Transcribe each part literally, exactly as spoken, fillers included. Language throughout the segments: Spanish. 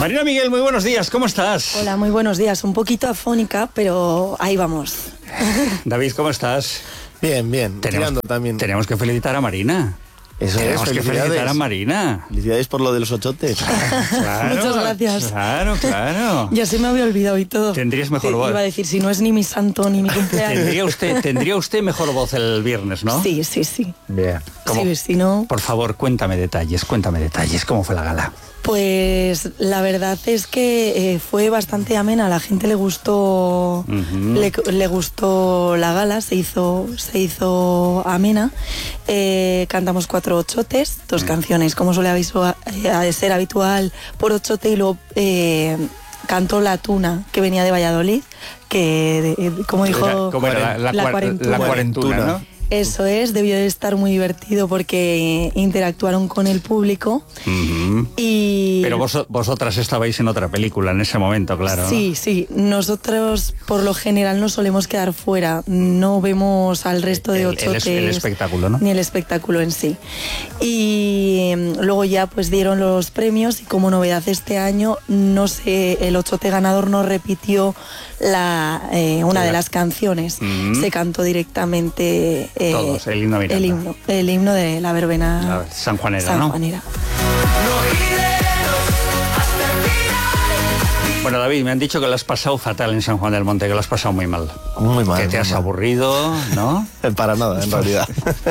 Marina Miguel, muy buenos días, ¿cómo estás? Hola, muy buenos días. Un poquito afónica, pero ahí vamos. David, ¿cómo estás? Bien, bien. Tenemos, también. tenemos que felicitar a Marina. Eso tenemos es, que felicitar a Marina. Felicidades por lo de los ochotes. Claro, muchas gracias. Claro, claro. Ya se me había olvidado y todo. Tendrías mejor Te voz. Iba a decir, si no es ni mi santo ni mi cumpleaños. Tendría usted, tendría usted mejor voz el viernes, ¿no? Sí, sí, sí. Bien. ¿Cómo? Sí, si no... Por favor, cuéntame detalles, cuéntame detalles. ¿Cómo fue la gala? Pues la verdad es que eh, fue bastante amena, a la gente le gustó, uh-huh. le, le gustó la gala, se hizo, se hizo amena. Eh, cantamos cuatro ochotes, dos uh-huh. canciones, como suele aviso, eh, ser habitual por ochote, y luego eh, cantó La Tuna, que venía de Valladolid, que eh, como dijo era, ¿cómo era? La, la, la cuarentuna. La cuarentuna, ¿no? Eso es, debió de estar muy divertido porque interactuaron con el público. Uh-huh. y Pero vos, vosotras estabais en otra película en ese momento, claro. Sí, ¿no? sí. Nosotros por lo general nos solemos quedar fuera. No vemos al resto de ochotes. El, el, el espectáculo, ¿no? Ni el espectáculo en sí. Y luego ya pues dieron los premios y como novedad este año, no sé, el ochote ganador no repitió la, eh, una de las canciones. Uh-huh. Se cantó directamente... Eh, Todos, el himno Miranda. El himno, el himno de la verbena sanjuanera, sanjuanera. ¿no? Bueno, David, me han dicho que lo has pasado fatal en San Juan del Monte, que lo has pasado muy mal. Muy mal. Que te has mal. aburrido, ¿no? Para nada, en realidad.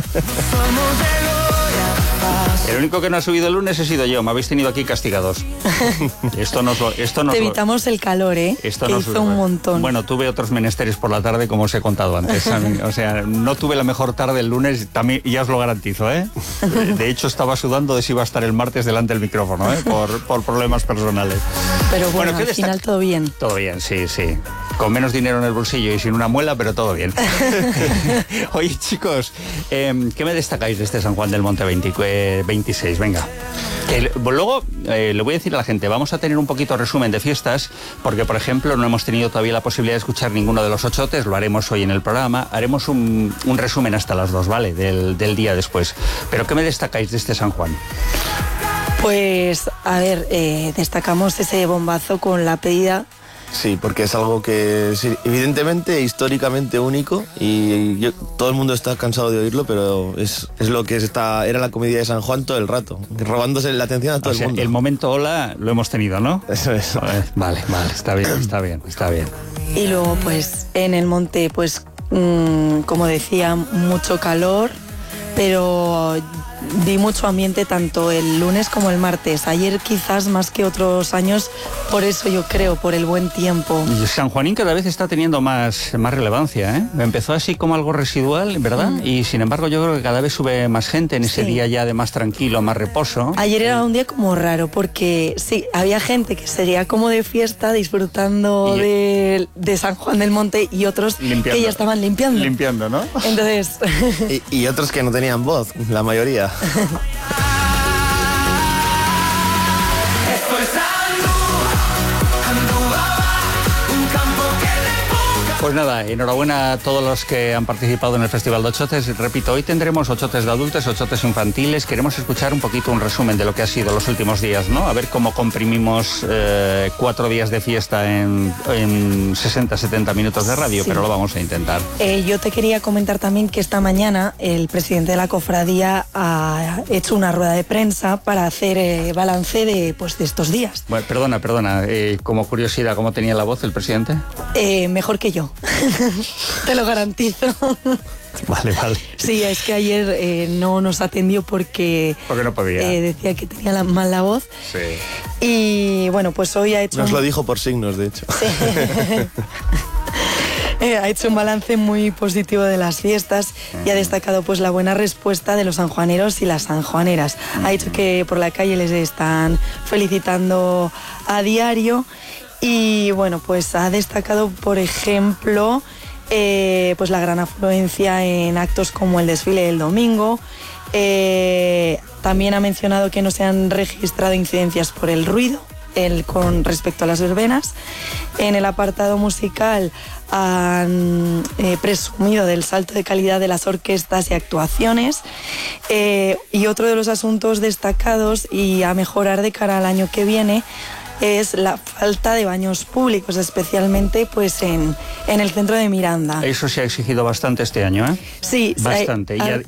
El único que no ha subido el lunes he sido yo. Me habéis tenido aquí castigados. Esto no esto no Te evitamos el calor, ¿eh? Esto que no hizo un montón. Bueno, tuve otros menesteres por la tarde, como os he contado antes. O sea, no tuve la mejor tarde el lunes, también, ya os lo garantizo, ¿eh? De hecho, estaba sudando de si iba a estar el martes delante del micrófono, ¿eh? Por, por problemas personales. Pero bueno, bueno al final destac- todo bien. Todo bien, sí, sí. Con menos dinero en el bolsillo y sin una muela, pero todo bien. Oye, chicos, eh, ¿qué me destacáis de este San Juan del Monte veintiséis? Venga. Que, luego, eh, le voy a decir a la gente, vamos a tener un poquito resumen de fiestas, porque, por ejemplo, no hemos tenido todavía la posibilidad de escuchar ninguno de los ochotes, lo haremos hoy en el programa, haremos un, un resumen hasta las dos, ¿vale? Del, del día después. Pero, ¿qué me destacáis de este San Juan? Pues, a ver, eh, destacamos ese bombazo con la pedida. Sí, porque es algo que es evidentemente históricamente único y yo, todo el mundo está cansado de oírlo, pero es, es lo que está, era la comedia de San Juan todo el rato, robándose la atención a todo o sea, el mundo. El momento hola lo hemos tenido, ¿no? Eso es. Vale, vale, está bien, está bien, está bien. Y luego, pues, en el monte, pues, mmm, como decía, mucho calor, pero vi mucho ambiente tanto el lunes como el martes. Ayer quizás más que otros años, por eso yo creo, por el buen tiempo. Y San Juanín cada vez está teniendo más, más relevancia, ¿eh? Empezó así como algo residual, ¿verdad? Mm. Y sin embargo yo creo que cada vez sube más gente en ese sí. día ya de más tranquilo, más reposo. Ayer era un día como raro porque sí, había gente que seguía como de fiesta disfrutando y... de, de San Juan del Monte y otros limpiando. Que ya estaban limpiando. Limpiando, ¿no? Entonces... y, y otros que no tenían voz, la mayoría. Pues nada, enhorabuena a todos los que han participado en el Festival de Ochotes. Repito, hoy tendremos ochotes de adultos, ochotes infantiles. Queremos escuchar un poquito un resumen de lo que ha sido los últimos días, ¿no? A ver cómo comprimimos eh, cuatro días de fiesta en, en sesenta, setenta minutos de radio, sí. Pero lo vamos a intentar. Eh, yo te quería comentar también que esta mañana el presidente de la cofradía ha hecho una rueda de prensa para hacer eh, balance de, pues, de estos días. Bueno, perdona, perdona, eh, como curiosidad, ¿cómo tenía la voz el presidente? Eh, mejor que yo. Te lo garantizo. Vale, vale. Sí, es que ayer eh, no nos atendió porque, porque no podía. Eh, decía que tenía la, mal la voz. Sí. Y bueno, pues hoy ha hecho... Nos un... lo dijo por signos, de hecho. Sí. eh, ha hecho un balance muy positivo de las fiestas uh-huh. y ha destacado pues la buena respuesta de los sanjuaneros y las sanjuaneras. Uh-huh. Ha dicho que por la calle les están felicitando a diario. Y bueno, pues ha destacado, por ejemplo, eh, pues la gran afluencia en actos como el desfile del domingo. Eh, también ha mencionado que no se han registrado incidencias por el ruido el, con respecto a las verbenas. En el apartado musical han eh, presumido del salto de calidad de las orquestas y actuaciones. Eh, y otro de los asuntos destacados y a mejorar de cara al año que viene es la falta de baños públicos, especialmente pues en, en el centro de Miranda. Eso se ha exigido bastante este año, ¿eh? Sí, bastante. hay, Y,